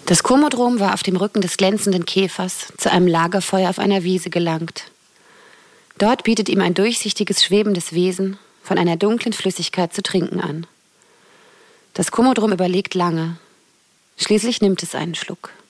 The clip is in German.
Das Komodrom war auf dem Rücken des glänzenden Käfers zu einem Lagerfeuer auf einer Wiese gelangt. Dort bietet ihm ein durchsichtiges, schwebendes Wesen von einer dunklen Flüssigkeit zu trinken an. Das Komodrom überlegt lange. Schließlich nimmt es einen Schluck.